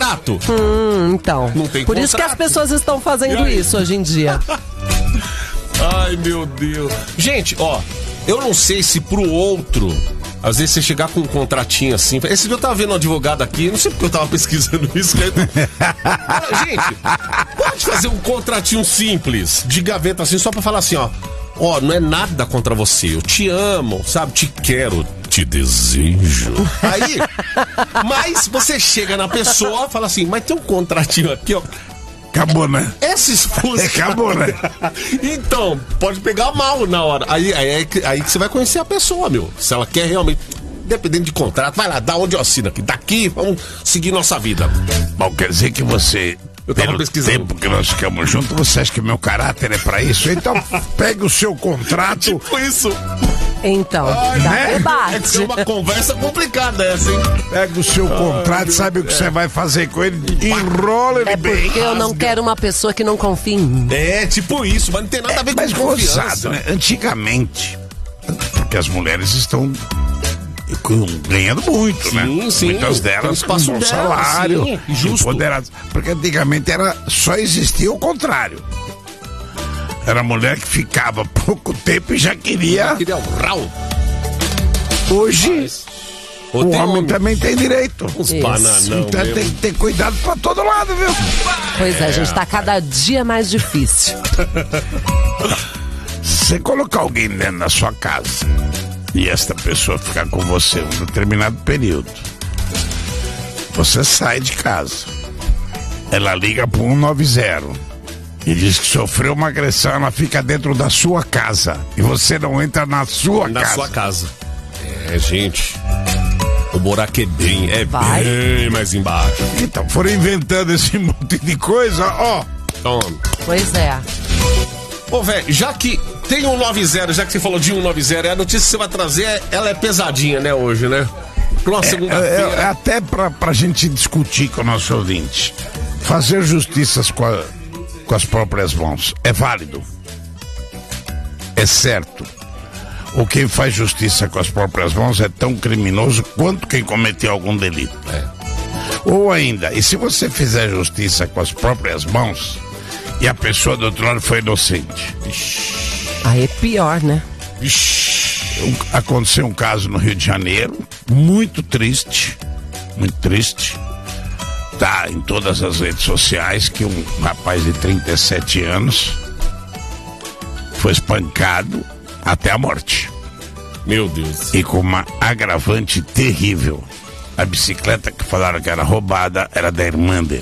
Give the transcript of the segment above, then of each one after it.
contrato? Então. Não tem Por isso que as contrato. pessoas estão fazendo isso hoje em dia. Ai, meu Deus. Gente, ó, eu não sei se pro outro, às vezes você chegar com um contratinho assim. Esse dia eu tava vendo um advogado aqui, não sei porque eu tava pesquisando isso. Gente, pode fazer um contratinho simples, de gaveta assim, só pra falar assim, ó, não é nada contra você, eu te amo, sabe, te quero, te desejo. Aí, mas você chega na pessoa, fala assim, mas tem um contratinho aqui, ó. Acabou, né? Essa esposa. Acabou, né? Então, pode pegar mal na hora. Aí que você vai conhecer a pessoa, meu. Se ela quer realmente. Dependendo de contrato, vai lá, da onde eu assino aqui. Daqui, vamos seguir nossa vida. Bom, quer dizer que você, Eu tava pelo pesquisando. tempo que nós ficamos juntos, você acha que meu caráter é pra isso? Então, pega o seu contrato. Tipo isso. Então, Ai, dá né? debate. É que é uma conversa complicada essa, hein? Pega o seu contrato, sabe o que você vai fazer com ele? Enrola ele bem. Porque eu não quero uma pessoa que não confie em mim. É, tipo isso, mas não tem nada a ver com Mas confiança. gozado, né? Antigamente, porque as mulheres estão ganhando muito, Sim, né? sim. Muitas Tem delas com espaço bom dela, salário, sim, justo. empoderadas. Porque antigamente só existia o contrário. Era a mulher que ficava pouco tempo e já queria. Queria um rau. Hoje, Ou o tem homem também tem direito. uns Isso. bananão Então mesmo. tem que ter cuidado pra todo lado, viu? Pois é, gente, tá cada dia mais difícil. Se você colocar alguém dentro da sua casa e esta pessoa ficar com você um determinado período, você sai de casa. Ela liga pro 190 e diz que sofreu uma agressão, ela fica dentro da sua casa e você não entra na sua Na casa. sua casa. É, gente. O buraco é bem bem mais embaixo. Então, foram inventando esse monte de coisa, ó. Toma. Pois é. Ô, velho, já que tem 190, já que você falou de 190, a notícia que você vai trazer, ela é pesadinha, né, hoje, né? Pra uma segunda-feira. Até pra gente discutir com o nosso ouvinte. Fazer justiças com as próprias mãos é válido. É certo. Ou quem faz justiça com as próprias mãos é tão criminoso quanto quem cometeu algum delito. Ou ainda, e se você fizer justiça com as próprias mãos e a pessoa do outro lado foi inocente? Aí é pior, né? Aconteceu um caso no Rio de Janeiro, muito triste, tá em todas as redes sociais, que um rapaz de 37 anos foi espancado até a morte. Meu Deus. E com uma agravante terrível. A bicicleta que falaram que era roubada era da irmã dele.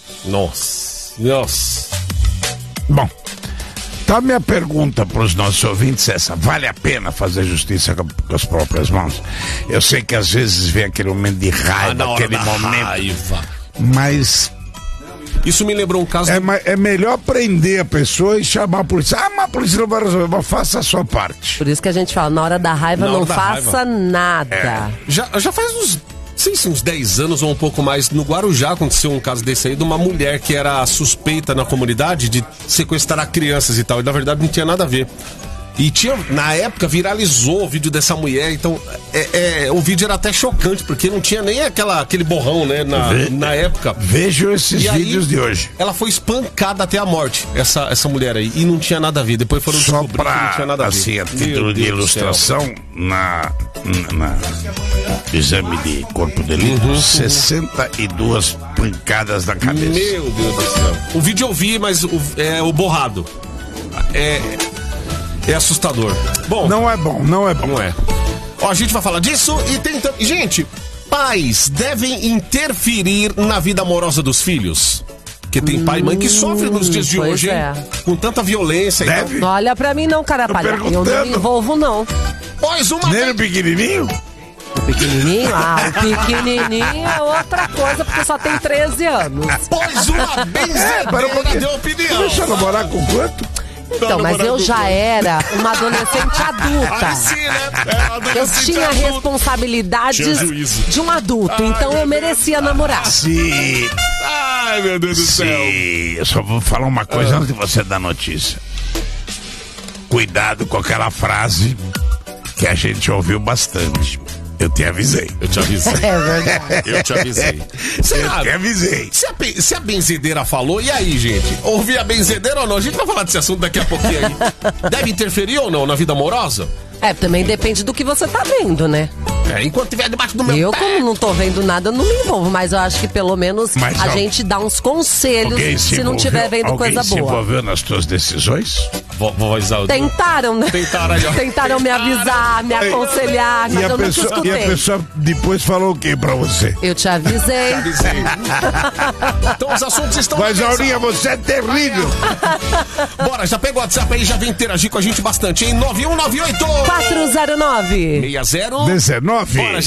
Nossa. Bom, tá a minha pergunta para os nossos ouvintes essa: vale a pena fazer justiça com as próprias mãos? Eu sei que às vezes vem aquele momento de raiva, Na hora aquele da momento, raiva. mas Isso me lembrou um caso... é melhor prender a pessoa e chamar a polícia. Ah, mas a polícia não vai resolver, mas faça a sua parte. Por isso que a gente fala, na hora da raiva Na não hora da faça raiva. nada. Já faz uns, sei se uns 10 anos ou um pouco mais, no Guarujá aconteceu um caso desse aí, de uma mulher que era suspeita na comunidade de sequestrar crianças e tal, e na verdade não tinha nada a ver. E na época viralizou o vídeo dessa mulher, então o vídeo era até chocante, porque não tinha nem aquele borrão, né, na época. Vejo esses E aí, vídeos de hoje. Ela foi espancada até a morte, essa mulher aí, e não tinha nada a ver. Depois foram Só descobrir que não tinha pra, nada a ver. assim, a Meu título de Deus do céu. ilustração, na exame de corpo de delito, 62 pancadas na cabeça. Meu Deus do céu. O vídeo eu vi, mas o borrado. É assustador. Bom, Não é bom, não é bom. não é. Ó, a gente vai falar disso e tem também... Gente, pais devem interferir na vida amorosa dos filhos? Porque tem pai e mãe que sofrem nos dias de pois hoje, hein? é. Com tanta violência. Deve? Não olha pra mim não, cara palha. Eu não me perguntando. envolvo não. Pois uma Nem o vez... pequenininho? O pequenininho? Ah, o pequenininho é outra coisa, porque só tem 13 anos. Pois uma Para um benzedeira pouquinho. deu opinião. Deixa eu namorar com quanto? Então, mas eu já era uma adolescente adulta. Aí sim, né? Eu Adolescente tinha adulto. responsabilidades Tinha juízo. de um adulto, então eu merecia namorar. Sim, Ai, meu Deus do céu. sim. Eu só vou falar uma coisa antes de você dar notícia. Cuidado com aquela frase que a gente ouviu bastante. Eu te avisei. Eu te avisei. É verdade. Eu te avisei. Será? Eu te avisei. Se a benzedeira falou, e aí, gente? Ouvir a benzedeira ou não? A gente vai falar desse assunto daqui a pouquinho aí. Deve interferir ou não na vida amorosa? Também depende do que você tá vendo, né? Enquanto estiver debaixo do meu pé. Como não tô vendo nada, eu não me envolvo, mas eu acho que pelo menos a gente dá uns conselhos se não tiver vendo coisa boa. Alguém se envolveu nas tuas decisões? Vou avisar o Tentaram, né? Tentaram me avisar, me aconselhar, mas eu nunca escutei. E a pessoa depois falou o que pra você? Eu te avisei. Então os assuntos estão... Mas, Aurinha, você é terrível. Bora, já pega o WhatsApp aí, já vem interagir com a gente bastante, hein? 9198 409 60 19. Bora,